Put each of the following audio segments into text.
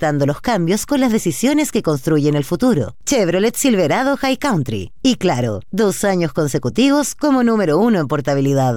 conectando los cambios con las decisiones que construyen el futuro. Chevrolet Silverado High Country. Y claro, 2 años consecutivos como número 1 en portabilidad.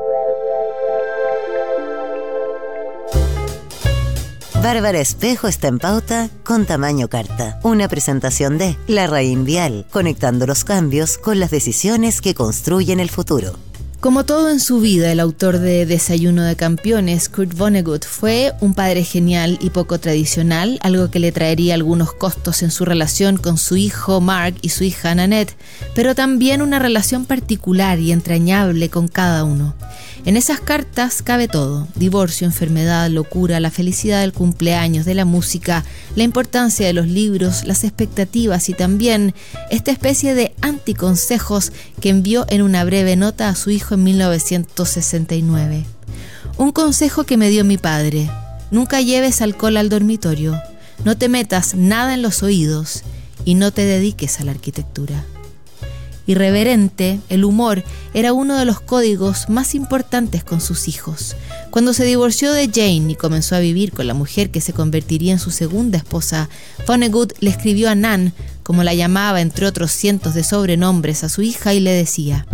Bárbara Espejo está en pauta con tamaño carta. Una presentación de La Raín Vial, conectando los cambios con las decisiones que construyen el futuro. Como todo en su vida, el autor de Desayuno de Campeones, Kurt Vonnegut, fue un padre genial y poco tradicional, algo que le traería algunos costos en su relación con su hijo Mark y su hija Nanette, pero también una relación particular y entrañable con cada uno. En esas cartas cabe todo: divorcio, enfermedad, locura, la felicidad del cumpleaños, de la música, la importancia de los libros, las expectativas y también esta especie de anticonsejos que envió en una breve nota a su hijo en 1969. Un consejo que me dio mi padre: nunca lleves alcohol al dormitorio, no te metas nada en los oídos y no te dediques a la arquitectura. Irreverente, el humor era uno de los códigos más importantes con sus hijos. Cuando se divorció de Jane y comenzó a vivir con la mujer que se convertiría en su segunda esposa, Vonnegut le escribió a Nan, como la llamaba entre otros cientos de sobrenombres, a su hija y le decía: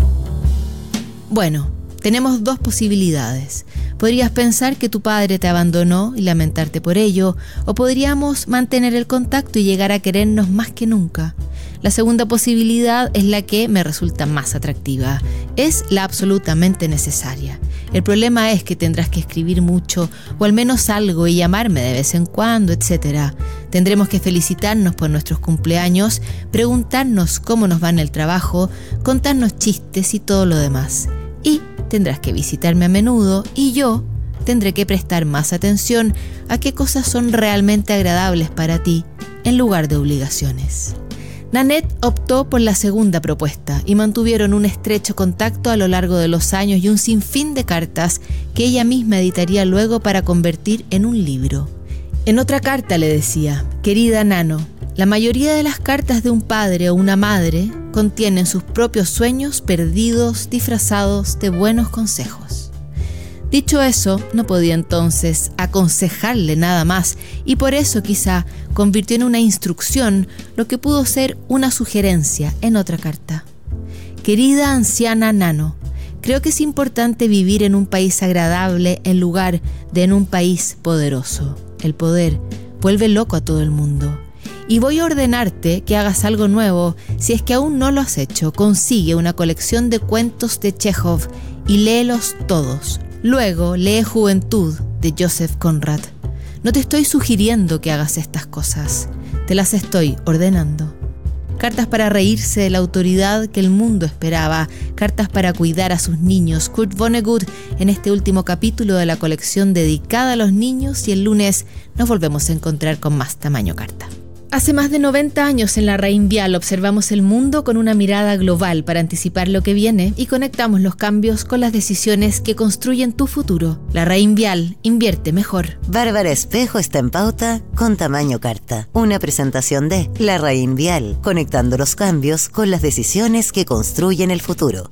bueno, tenemos 2 posibilidades. Podrías pensar que tu padre te abandonó y lamentarte por ello, o podríamos mantener el contacto y llegar a querernos más que nunca. La segunda posibilidad es la que me resulta más atractiva. Es la absolutamente necesaria. El problema es que tendrás que escribir mucho, o al menos algo, y llamarme de vez en cuando, etc. Tendremos que felicitarnos por nuestros cumpleaños, preguntarnos cómo nos va en el trabajo, contarnos chistes y todo lo demás. Y tendrás que visitarme a menudo, y yo tendré que prestar más atención a qué cosas son realmente agradables para ti, en lugar de obligaciones. Nanette optó por la segunda propuesta y mantuvieron un estrecho contacto a lo largo de los años y un sinfín de cartas que ella misma editaría luego para convertir en un libro. En otra carta le decía: querida Nano, la mayoría de las cartas de un padre o una madre contienen sus propios sueños perdidos, disfrazados de buenos consejos. Dicho eso, no podía entonces aconsejarle nada más y por eso quizá convirtió en una instrucción lo que pudo ser una sugerencia en otra carta. Querida anciana Nano, creo que es importante vivir en un país agradable en lugar de en un país poderoso. El poder vuelve loco a todo el mundo. Y voy a ordenarte que hagas algo nuevo. Si es que aún no lo has hecho, consigue una colección de cuentos de Chekhov y léelos todos. Luego, lee Juventud de Joseph Conrad. No te estoy sugiriendo que hagas estas cosas, te las estoy ordenando. Cartas para reírse de la autoridad que el mundo esperaba, cartas para cuidar a sus niños. Kurt Vonnegut en este último capítulo de la colección dedicada a los niños, y el lunes nos volvemos a encontrar con más Tamaño Carta. Hace más de 90 años en La Raín Vial observamos el mundo con una mirada global para anticipar lo que viene y conectamos los cambios con las decisiones que construyen tu futuro. La Raín Vial, invierte mejor. Bárbara Espejo está en pauta con Tamaño Carta. Una presentación de La Raín Vial, conectando los cambios con las decisiones que construyen el futuro.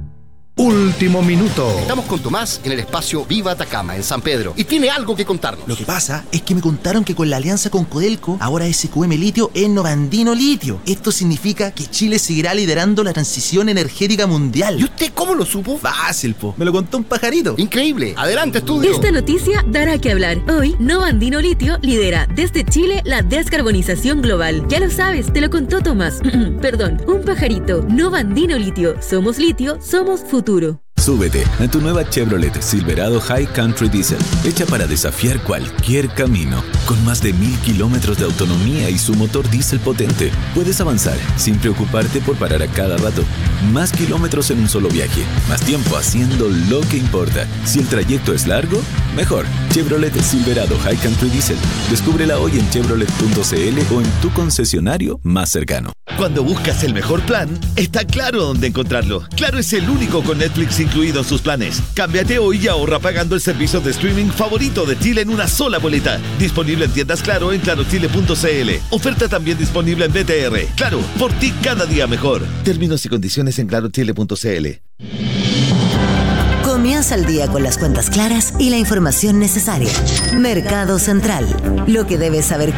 Último minuto. Estamos con Tomás en el espacio Viva Atacama, en San Pedro, y tiene algo que contarnos. Lo que pasa es que me contaron que con la alianza con Codelco, ahora SQM Litio es Novandino Litio. Esto significa que Chile seguirá liderando la transición energética mundial. ¿Y usted cómo lo supo? Fácil, po. Me lo contó un pajarito. Increíble. Adelante, estudio. Esta noticia dará que hablar. Hoy, Novandino Litio lidera desde Chile la descarbonización global. Ya lo sabes, te lo contó Tomás. Perdón, un pajarito. Novandino Litio. Somos litio, somos futuro. Súbete a tu nueva Chevrolet Silverado High Country Diesel, hecha para desafiar cualquier camino. Con más de 1000 kilómetros de autonomía y su motor diésel potente, puedes avanzar sin preocuparte por parar a cada rato. Más kilómetros en un solo viaje, más tiempo haciendo lo que importa. Si el trayecto es largo, mejor. Chevrolet Silverado High Country Diesel. Descúbrela hoy en chevrolet.cl o en tu concesionario más cercano. Cuando buscas el mejor plan, está Claro dónde encontrarlo. Claro es el único con Netflix incluido en sus planes. Cámbiate hoy y ahorra pagando el servicio de streaming favorito de Chile en una sola boleta. Disponible en tiendas Claro en clarochile.cl. Oferta también disponible en BTR. Claro, por ti cada día mejor. Términos y condiciones en clarochile.cl. Comienza el día con las cuentas claras y la información necesaria. Mercado Central. Lo que debes saber